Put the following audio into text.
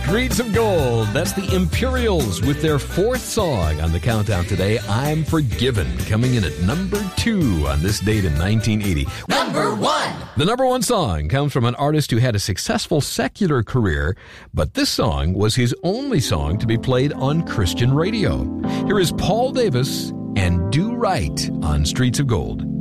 Streets of Gold. That's the Imperials with their fourth song on the countdown today, I'm Forgiven, coming in at number 2 on this date in 1980. Number 1. The number 1 song comes from an artist who had a successful secular career, but this song was his only song to be played on Christian radio. Here is Paul Davis and Do Right on Streets of Gold.